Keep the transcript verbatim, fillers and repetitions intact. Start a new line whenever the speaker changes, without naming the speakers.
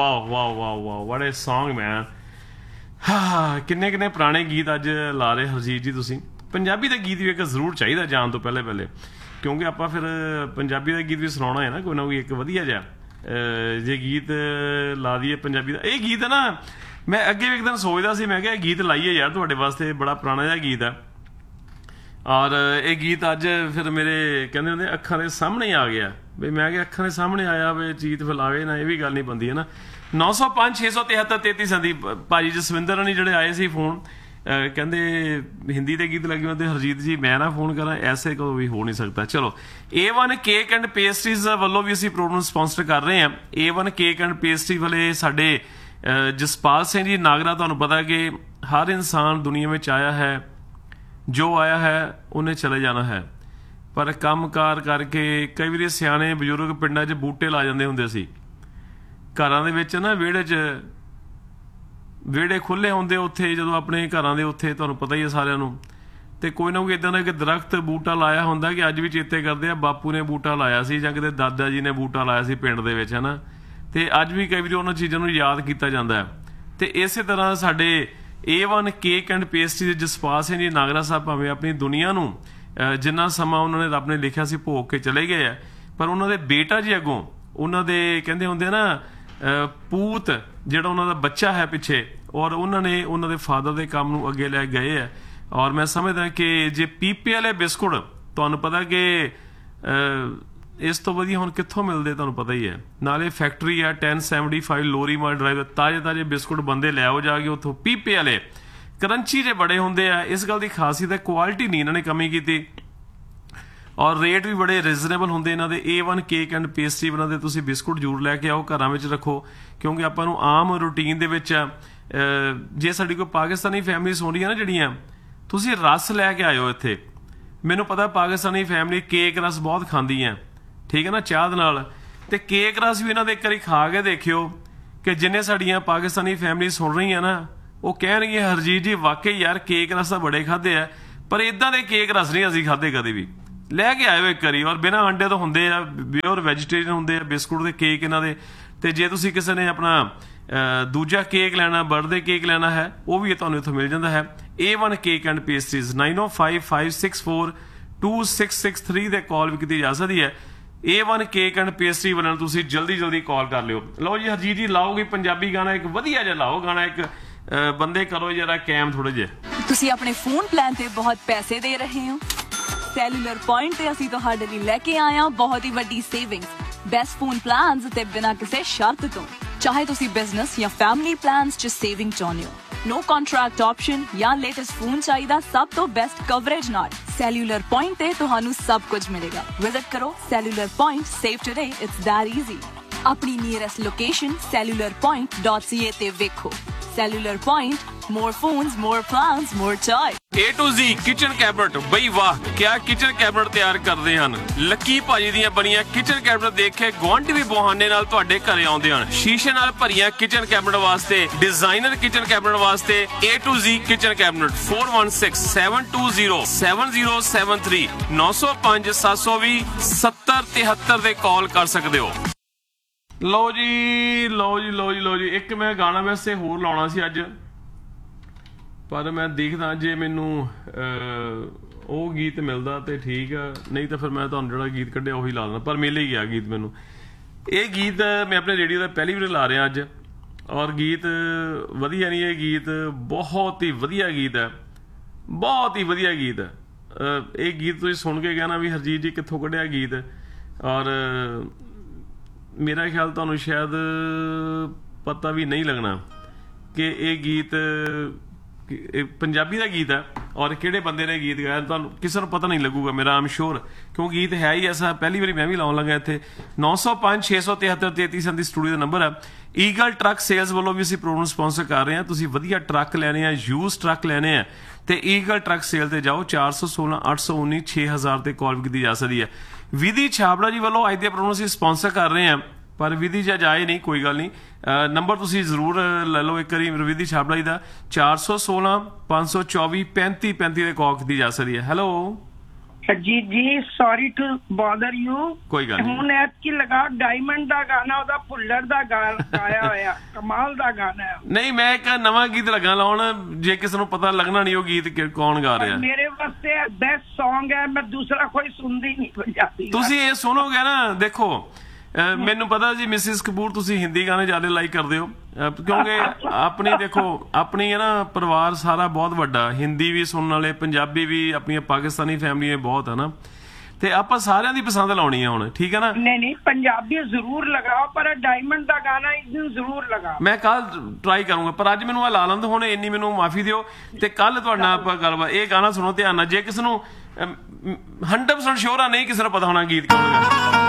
Wow wow wow wow what A song ਮੈਨ। ਹਾਂ ਕਿੰਨੇ ਕਿੰਨੇ ਪੁਰਾਣੇ ਗੀਤ ਅੱਜ ਲਾ ਰਹੇ ਹਰਜੀਤ ਜੀ ਤੁਸੀਂ। ਪੰਜਾਬੀ ਦਾ ਗੀਤ ਵੀ ਇੱਕ ਜ਼ਰੂਰ ਚਾਹੀਦਾ ਜਾਣ ਤੋਂ ਪਹਿਲੇ ਪਹਿਲੇ, ਕਿਉਂਕਿ ਆਪਾਂ ਫਿਰ ਪੰਜਾਬੀ ਦਾ ਗੀਤ ਵੀ ਸੁਣਾਉਣਾ ਹੈ ਨਾ ਕੋਈ ਨਾ ਕੋਈ ਇੱਕ ਵਧੀਆ ਜਿਹਾ ਜੇ ਗੀਤ ਲਾ ਦਈਏ ਪੰਜਾਬੀ ਦਾ। ਇਹ ਗੀਤ ਹੈ ਨਾ ਮੈਂ ਅੱਗੇ ਵੀ ਇੱਕ ਦਿਨ ਸੋਚਦਾ ਸੀ, ਮੈਂ ਕਿਹਾ ਇਹ ਗੀਤ ਲਾਈਏ ਯਾਰ ਤੁਹਾਡੇ ਵਾਸਤੇ, ਬੜਾ ਪੁਰਾਣਾ ਜਿਹਾ ਗੀਤ ਹੈ। ਔਰ ਇਹ ਗੀਤ ਅੱਜ ਫਿਰ ਮੇਰੇ ਕਹਿੰਦੇ ਹੁੰਦੇ ਅੱਖਾਂ ਦੇ ਸਾਹਮਣੇ ਆ ਗਿਆ ਵੀ, ਮੈਂ ਕਿਹਾ ਅੱਖਾਂ ਦੇ ਸਾਹਮਣੇ ਆਇਆ ਵੀ ਚੀਤ ਫੈਲਾਵੇ ਨਾ, ਇਹ ਵੀ ਗੱਲ ਨਹੀਂ ਬਣਦੀ ਹੈ ਨਾ। ਨੌ ਸੌ ਪੰਜ ਛੇ ਸੌ ਤਿਹੱਤਰ ਤੇਤੀ ਸੰਦੀ ਭਾਜੀ ਜਸਵਿੰਦਰ ਰਾਣੀ ਜਿਹੜੇ ਆਏ ਸੀ ਫੋਨ, ਕਹਿੰਦੇ ਹਿੰਦੀ ਦੇ ਗੀਤ ਲੱਗੇ ਹੁੰਦੇ ਹਰਜੀਤ ਜੀ ਮੈਂ ਨਾ ਫੋਨ ਕਰਾਂ, ਐਸੇ ਕਦੋਂ ਵੀ ਹੋ ਨਹੀਂ ਸਕਦਾ। ਚਲੋ ਏ ਵਨ ਕੇਕ ਐਂਡ ਪੇਸਟਰੀਜ਼ ਵੱਲੋਂ ਵੀ ਅਸੀਂ ਪ੍ਰੋਗਰਾਮ ਸਪਾਂਸਰ ਕਰ ਰਹੇ ਹਾਂ। ਏ ਵਨ ਕੇਕ ਐਂਡ ਪੇਸਟਰੀ ਵਾਲੇ ਸਾਡੇ ਜਸਪਾਲ ਸਿੰਘ ਜੀ ਨਾਗਰਾ, ਤੁਹਾਨੂੰ ਪਤਾ ਕਿ ਹਰ ਇਨਸਾਨ ਦੁਨੀਆ ਵਿੱਚ ਆਇਆ ਹੈ, ਜੋ ਆਇਆ ਹੈ ਉਹਨੇ ਚਲੇ ਜਾਣਾ ਹੈ, ਪਰ ਕੰਮ ਕਾਰ ਕਰਕੇ ਕਈ ਵਾਰੀ ਸਿਆਣੇ ਬਜ਼ੁਰਗ ਪਿੰਡਾਂ 'ਚ ਬੂਟੇ ਲਾ ਜਾਂਦੇ ਹੁੰਦੇ ਸੀ ਘਰਾਂ ਦੇ ਵਿੱਚ ਨਾ, ਵਿਹੜੇ 'ਚ ਵਿਹੜੇ ਖੁੱਲ੍ਹੇ ਹੁੰਦੇ ਉੱਥੇ ਜਦੋਂ ਆਪਣੇ ਘਰਾਂ ਦੇ ਉੱਥੇ ਤੁਹਾਨੂੰ ਪਤਾ ਹੀ ਹੈ ਸਾਰਿਆਂ ਨੂੰ, ਤੇ ਕੋਈ ਨਾ ਕੋਈ ਇੱਦਾਂ ਦਾ ਇੱਕ ਦਰਖਤ ਬੂਟਾ ਲਾਇਆ ਹੁੰਦਾ ਕਿ ਅੱਜ ਵੀ ਚੇਤੇ ਕਰਦੇ ਆ ਬਾਪੂ ਨੇ ਬੂਟਾ ਲਾਇਆ ਸੀ ਜਾਂ ਕਿਤੇ ਦਾਦਾ ਜੀ ਨੇ ਬੂਟਾ ਲਾਇਆ ਸੀ ਪਿੰਡ ਦੇ ਵਿੱਚ, ਹੈ ਨਾ। ਤੇ ਅੱਜ ਵੀ ਕਈ ਵਾਰੀ ਉਹਨਾਂ ਚੀਜ਼ਾਂ ਨੂੰ ਯਾਦ ਕੀਤਾ ਜਾਂਦਾ ਹੈ। ਤੇ ਇਸੇ ਤਰ੍ਹਾਂ ਸਾਡੇ ਏ ਵਨ ਕੇਕ ਐਂਡ ਪੇਸਟਰੀ ਦੇ ਜਸਪਾਲ ਸਿੰਘ ਜੀ ਨਾਗਰਾ ਸਾਹਿਬ ਭਾਵੇਂ ਆਪਣੀ ਦੁਨੀਆ ਨੂੰ ਜਿੰਨਾ ਸਮਾਂ ਉਹਨਾਂ ਨੇ ਰੱਬ ਨੇ ਲਿਖਿਆ ਸੀ ਭੋਗ ਕੇ ਚਲੇ ਗਏ ਆ, ਪਰ ਉਹਨਾਂ ਦੇ ਬੇਟਾ ਜੀ ਅੱਗੋਂ ਉਹਨਾਂ ਦੇ ਕਹਿੰਦੇ ਹੁੰਦੇ ਨਾ ਪੂਤ ਜਿਹੜਾ ਉਹਨਾਂ ਦਾ ਬੱਚਾ ਹੈ ਪਿੱਛੇ, ਔਰ ਉਹਨਾਂ ਨੇ ਉਹਨਾਂ ਦੇ ਫਾਦਰ ਦੇ ਕੰਮ ਨੂੰ ਅੱਗੇ ਲੈ ਗਏ ਆ। ਔਰ ਮੈਂ ਸਮਝਦਾ ਕਿ ਜੇ ਪੀਪੇ ਵਾਲੇ ਬਿਸਕੁਟ ਤੁਹਾਨੂੰ ਪਤਾ ਕਿ ਇਸ ਤੋਂ ਵਧੀਆ ਹੁਣ ਕਿੱਥੋਂ ਮਿਲਦੇ ਤੁਹਾਨੂੰ ਪਤਾ ਹੀ ਹੈ, ਨਾਲੇ ਫੈਕਟਰੀ ਆ ਟੈਨ ਸੈਵਨਟੀ ਫਾਈਵ ਲੋਰੀਮਾਰ ਡਰਾਈਵ, ਤਾਜ਼ੇ ਤਾਜ਼ੇ ਬਿਸਕੁਟ ਬੰਦੇ ਲੈ ਆਓ ਜਾ ਕੇ ਉੱਥੋਂ। ਪੀਪੇ ਵਾਲੇ ਕਰੰਚੀ ਜੇ ਬੜੇ ਹੁੰਦੇ ਆ, ਇਸ ਗੱਲ ਦੀ ਖਾਸੀਅਤ ਹੈ ਕੁਆਲਿਟੀ ਨਹੀਂ ਇਹਨਾਂ ਨੇ ਕਮੀ ਕੀਤੀ, ਔਰ ਰੇਟ ਵੀ ਬੜੇ ਰੀਜ਼ਨੇਬਲ ਹੁੰਦੇ ਇਹਨਾਂ ਦੇ। ਏ ਵਨ ਕੇਕ ਐਂਡ ਪੇਸਟਰੀ ਉਹਨਾਂ ਦੇ ਤੁਸੀਂ ਬਿਸਕੁਟ ਜ਼ਰੂਰ ਲੈ ਕੇ ਆਓ, ਘਰਾਂ ਵਿੱਚ ਰੱਖੋ, ਕਿਉਂਕਿ ਆਪਾਂ ਨੂੰ ਆਮ ਰੂਟੀਨ ਦੇ ਵਿੱਚ ਜੇ ਸਾਡੀ ਕੋਈ ਪਾਕਿਸਤਾਨੀ ਫੈਮਿਲੀ ਸੁਣ ਰਹੀ ਹੈ ਨਾ ਜਿਹੜੀਆਂ, ਤੁਸੀਂ ਰਸ ਲੈ ਕੇ ਆਇਓ ਇੱਥੇ। ਮੈਨੂੰ ਪਤਾ ਪਾਕਿਸਤਾਨੀ ਫੈਮਿਲੀ ਕੇਕ ਰਸ ਬਹੁਤ ਖਾਂਦੀ ਹੈ, ਠੀਕ ਹੈ ਨਾ, ਚਾਹ ਦੇ ਨਾਲ, ਤੇ ਕੇਕ ਰਸ ਵੀ ਇਹਨਾਂ ਦੇ ਇੱਕ ਵਾਰੀ ਖਾ ਕੇ ਦੇਖਿਓ ਕਿ ਜਿੰਨੇ ਸਾਡੀਆਂ ਪਾਕਿਸਤਾਨੀ ਫੈਮਿਲੀ ਸੁਣ ਰਹੀਆਂ ਨਾ ਉਹ ਕਹਿਣਗੇ ਹਰਜੀਤ ਜੀ ਵਾਕਈ ਯਾਰ ਕੇਕ ਰਸ ਤਾਂ ਬੜੇ ਖਾਧੇ ਆ, ਪਰ ਇਦਾਂ ਦੇ ਕੇਕ ਰਸ ਨਹੀਂ ਅਸੀਂ ਖਾਧੇ ਕਦੇ ਵੀ। ਲੈ ਕੇ ਆਇਓ ਇੱਕ ਵਾਰੀ, ਔਰ ਬਿਨਾਂ ਅੰਡੇ ਤੋਂ ਹੁੰਦੇ ਆ, ਪਿਓਰ ਵੈਜੀਟੇਰੀਅਨ ਹੁੰਦੇ ਆ ਬਿਸਕੁਟ ਦੇ ਕੇਕ ਇਹਨਾਂ ਦੇ। ਤੇ ਜੇ ਤੁਸੀਂ ਕਿਸੇ ਨੇ ਆਪਣਾ ਦੂਜਾ ਕੇਕ ਲੈਣਾ, ਬਰਥਡੇ ਕੇਕ ਲੈਣਾ ਹੈ, ਉਹ ਵੀ ਤੁਹਾਨੂੰ ਇੱਥੋਂ ਮਿਲ ਜਾਂਦਾ ਹੈ। ਏ one cake and pastries nine O five five six four two six six three ਤੇ ਕਾਲ ਵੀ ਕੀਤੀ ਜਾ ਸਕਦੀ ਹੈ। ਏ ਵਨ ਕੇਕ ਐਂਡ ਪੇਸਟਰੀ ਵਾਲਿਆਂ ਨੂੰ ਤੁਸੀਂ ਜਲਦੀ ਜਲਦੀ ਕਾਲ ਕਰ ਲਿਓ। ਲਓ ਜੀ ਹਰਜੀਤ ਜੀ ਲਾਓਗੇ ਪੰਜਾਬੀ ਗਾਣਾ ਇੱਕ ਵਧੀਆ ਜਿਹਾ ਲਾਓ ਗਾਣਾ, ਇੱਕ ਬੰਦੇ ਕਰੋ ਜਰਾ ਕੈਮ ਥੋੜੇ ਜਿਹੇ।
ਤੁਸੀਂ ਆਪਣੇ ਫੋਨ ਪਲਾਨ ਤੇ ਬਹੁਤ ਪੈਸੇ ਦੇ ਰਹੇ ਹੋ, ਸੈਲੂਲਰ ਪੁਆਇੰਟ ਤੇ ਅਸੀਂ ਤੁਹਾਡੇ ਲਈ ਲੈ ਕੇ ਆਏ ਹਾਂ ਬਹੁਤ ਹੀ ਵੱਡੀ ਸੇਵਿੰਗਸ, ਬੈਸਟ ਫੋਨ ਪਲਾਨਸ ਤੇ ਬਿਨਾਂ ਕਿਸੇ ਸ਼ਰਤ ਤੋਂ। ਚਾਹੇ ਤੁਸੀਂ ਬਿਜ਼ਨਸ ਜਾਂ ਫੈਮਿਲੀ ਪਲਾਨਸ 'ਚ ਸੇਵਿੰਗ ਚਾਹੁੰਦੇ ਹੋ, ਨੋ ਕੰਟਰੈਕਟ ਆਪਸ਼ਨ ਜਾਂ ਲੇਟੈਸਟ ਫੋਨ ਚਾਹੀਦਾ ਸਭ ਤੋਂ ਬੈਸਟ ਕਵਰੇਜ ਨਾਲ, ਸੈਲੂਲਰ ਪੁਆਇੰਟ ਤੇ ਤੁਹਾਨੂੰ ਸਭ ਕੁਝ ਮਿਲੇਗਾ। ਵਿਜ਼ਿਟ ਕਰੋ cellular point, save today, it's that easy. ਆਪਣੀ nearest location cellular point dot ਸੀ ਏ ਤੇ ਵੇਖੋ। Cellular point, more phones, more plans, more joy।
A to Z kitchen cabinet, ਬਈ ਵਾਹ ਕਿਆ ਕਿਚਨ ਕੈਬਨਟ ਤਿਆਰ ਕਰਦੇ ਹਨ। ਲੱਕੀ ਭਾਜੀ ਦੀਆਂ ਬਣੀਆਂ ਕਿਚਨ ਕੈਬਨਟ ਦੇਖ ਕੇ ਗੁਆਂਢੀ ਵੀ ਬਹਾਨੇ ਨਾਲ ਤੁਹਾਡੇ ਘਰੇ ਆਉਂਦੇ ਹਨ। ਸ਼ੀਸ਼ੇ ਨਾਲ ਭਰੀਆਂ ਕਿਚਨ ਕੈਬਨਟ ਵਾਸਤੇ, ਡਿਜ਼ਾਈਨਰ ਕਿਚਨ ਕੈਬਨਟ ਵਾਸਤੇ A to Z kitchen cabinet four one six seven two zero seven zero seven three ਨੌ ਸੌ ਪੰਜ ਸੱਤ ਸੌ ਵੀਹ ਸੱਤਰ ਤਿਹੱਤਰ ਤੇ ਕਾਲ ਕਰ ਸਕਦੇ ਹੋ। ਲਓ ਜੀ ਲਓ ਜੀ ਲਓ ਜੀ ਲਓ ਜੀ ਇੱਕ ਮੈਂ ਗਾਣਾ ਵੈਸੇ ਹੋਰ ਲਾਉਣਾ ਸੀ ਅੱਜ, ਪਰ ਮੈਂ ਦੇਖਦਾ ਜੇ ਮੈਨੂੰ ਉਹ ਗੀਤ ਮਿਲਦਾ ਤੇ ਠੀਕ ਆ, ਨਹੀਂ ਤਾਂ ਫਿਰ ਮੈਂ ਤੁਹਾਨੂੰ ਜਿਹੜਾ ਗੀਤ ਕੱਢਿਆ ਉਹੀ ਲਾ ਦੇਣਾ, ਪਰ ਮਿਲ ਹੀ ਗਿਆ ਗੀਤ ਮੈਨੂੰ। ਇਹ ਗੀਤ ਮੈਂ ਆਪਣੇ ਰੇਡੀਓ ਦਾ ਪਹਿਲੀ ਵਾਰ ਲਾ ਰਿਹਾ ਅੱਜ, ਔਰ ਗੀਤ ਵਧੀਆ ਨਹੀਂ, ਇਹ ਗੀਤ ਬਹੁਤ ਹੀ ਵਧੀਆ ਗੀਤ ਹੈ, ਬਹੁਤ ਹੀ ਵਧੀਆ ਗੀਤ ਹੈ। ਇਹ ਗੀਤ ਤੁਸੀਂ ਸੁਣ ਕੇ ਕਹਿਣਾ ਵੀ ਹਰਜੀਤ ਜੀ ਕਿੱਥੋਂ ਕੱਢਿਆ ਗੀਤ, ਔਰ ਮੇਰਾ ਖਿਆਲ ਤੁਹਾਨੂੰ ਸ਼ਾਇਦ ਪਤਾ ਵੀ ਨਹੀਂ ਲੱਗਣਾ ਕਿ ਇਹ ਗੀਤ ਪੰਜਾਬੀ ਦਾ ਗੀਤ ਹੈ ਔਰ ਕਿਹੜੇ ਬੰਦੇ ਨੇ ਗੀਤ ਗਾਇਆ, ਤੁਹਾਨੂੰ ਕਿਸੇ ਨੂੰ ਪਤਾ ਨਹੀਂ ਲੱਗੂਗਾ ਮੇਰਾ ਆਮ ਸ਼ੋਰ, ਕਿਉਂ ਗੀਤ ਹੈ ਹੀ ਐਸਾ। ਪਹਿਲੀ ਵਾਰੀ ਮੈਂ ਵੀ ਲਾਉਣ ਲੱਗਾ ਇੱਥੇ। ਨੌ ਸੌ ਪੰਜ ਛੇ ਸੌ ਤਿਹੱਤਰ ਤੇਤੀ ਸੰਦੀ ਸਟੂਡੀਓ ਦਾ ਨੰਬਰ ਹੈ। ਈਗਲ ਟਰੱਕ ਸੇਲਸ ਵੱਲੋਂ ਵੀ ਅਸੀਂ ਪ੍ਰੋਗਰਾਮ ਸਪਾਂਸਰ ਕਰ ਰਹੇ ਹਾਂ। ਤੁਸੀਂ ਵਧੀਆ ਟਰੱਕ ਲੈਣੇ ਆ, ਯੂਜ਼ ਟਰੱਕ ਲੈਣੇ ਆ, ਤੇ ਈਗਲ ਟਰੱਕ ਸੇਲ ਤੇ ਜਾਓ। ਚਾਰ ਸੌ ਸੋਲਾਂ ਅੱਠ ਸੌ ਉੱਨੀ ਛੇ ਹਜ਼ਾਰ ਤੇ ਕਾਲ ਵੀ ਕੀਤੀ ਜਾ ਸਕਦੀ ਹੈ। ਵਿਧੀ ਛਾਬੜਾ ਜੀ ਵੱਲੋਂ ਅੱਜ ਦੇ ਪ੍ਰੋਗਰਾਮ ਅਸੀਂ ਸਪਾਂਸਰ ਕਰ ਰਹੇ ਹਾਂ, ਪਰ ਵਿਧੀ ਜੀ ਜਾਏ ਨਹੀਂ, ਕੋਈ ਗੱਲ ਨਹੀਂ। ਨੰਬਰ ਤੁਸੀਂ ਜ਼ਰੂਰ ਲੈ ਲਓ ਇੱਕ ਵਾਰੀ ਵਿਧੀ ਛਾਬੜਾ ਜੀ ਦਾ, ਚਾਰ ਸੌ ਸੋਲਾਂ ਪੰਜ ਸੌ ਚੌਵੀ ਪੈਂਤੀ ਪੈਂਤੀ ਦੇ ਕਾਲ ਕੀਤੀ ਜਾ ਸਕਦੀ ਹੈ। ਹੈਲੋ
ਹਰਜੀਤ ਜੀ ਸੌਰੀ ਟੂ ਬਾਦਰ ਯੂ।
ਕੋਈ ਗੱਲ ਨਹੀਂ।
ਹੁਣ ਐਤਕੀ ਲਗਾ ਡਾਇਮੰਡ ਦਾ ਗਾਣਾ, ਉਹਦਾ ਭੁੱਲਰ ਦਾ ਗਾ- ਗਾਇਆ ਹੋਇਆ ਕਮਾਲ ਦਾ ਗਾਣਾ ਹੈ।
ਨਹੀਂ, ਮੈਂ ਇੱਕ ਨਵਾਂ ਗੀਤ ਲੱਗਾ ਲਾਉਣ, ਜੇ ਕਿਸੇ ਨੂੰ ਪਤਾ ਲੱਗਣਾ ਨਹੀਂ ਉਹ ਗੀਤ ਕਿ- ਕੌਣ ਗਾ ਰਿਹਾ।
ਮੇਰੇ ਵਾਸਤੇ ਬੈਸਟ Song ਹੈ, ਮੈਂ ਦੂਸਰਾ ਕੋਈ ਸੁਣਦੀ ਨਹੀਂ ਪੰਜਾਬੀ।
ਤੁਸੀਂ ਇਹ ਸੁਣੋਗੇ ਨਾ, ਦੇਖੋ ਅਹ ਮੈਨੂੰ ਪਤਾ ਜੀ ਮਿਸਿਸ ਕਪੂਰ ਤੁਸੀਂ ਹਿੰਦੀ ਗਾਣੇ ਜ਼ਿਆਦਾ ਲਾਈਕ ਕਰਦੇ ਹੋ, ਅਹ ਕਿਉਂਕਿ ਆਪਣੀ ਦੇਖੋ ਆਪਣੀ ਹੈ ਨਾ ਪਰਿਵਾਰ ਸਾਰਾ ਬਹੁਤ ਵੱਡਾ, ਹਿੰਦੀ ਵੀ ਸੁਣਨ ਵਾਲੇ, ਪੰਜਾਬੀ ਵੀ, ਆਪਣੀਆਂ ਪਾਕਿਸਤਾਨੀ ਫੈਮਲੀਆਂ ਬਹੁਤ ਹੈ ਨਾ, ਤੇ ਆਪਾਂ ਸਾਰਿਆਂ ਦੀ ਪਸੰਦ ਲਾਉਣੀ ਹੈ ਹੁਣ, ਠੀਕ ਹੈ ਨਾ।
ਨਹੀਂ ਨਹੀਂ ਪੰਜਾਬੀ ਜ਼ਰੂਰ ਲਗਾਓ, ਪਰ ਡਾਇਮੰਡ ਦਾ ਗਾਣਾ ਇਸ ਦਿਨ ਜ਼ਰੂਰ ਲਗਾਓ।
ਮੈਂ ਕੱਲ ਟਰਾਈ ਕਰੂੰਗਾ, ਪਰ ਅੱਜ ਮੈਨੂੰ ਆ ਲਾ ਲੰਦ ਹੁਣ, ਇੰਨੀ ਮੈਨੂੰ ਮਾਫੀ ਦਿਓ, ਤੇ ਕੱਲ ਤੁਹਾਡੇ ਨਾਲ ਆਪਾਂ ਗੱਲਬਾਤ। ਇਹ ਗਾਣਾ ਸੁਣੋ ਧਿਆਨ ਨਾਲ, ਜੇ ਕਿਸੇ ਨੂੰ ਹੰਡਰਡ ਪਰਸੈਂਟ ਸ਼ੋਰ ਆ ਨਹੀਂ ਕਿਸੇ ਨੂੰ ਪਤਾ ਹੋਣਾ ਗੀਤ ਕੌਣ ਗਾ।